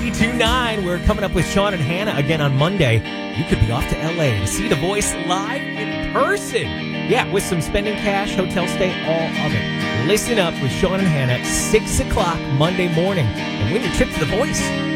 92.9. We're coming up with Sean and Hannah again on Monday. You could be off to L.A. to see The Voice live in person. Yeah, with some spending cash, hotel stay, all of it. Listen up with Sean and Hannah, 6 o'clock Monday morning, and win your trip to The Voice.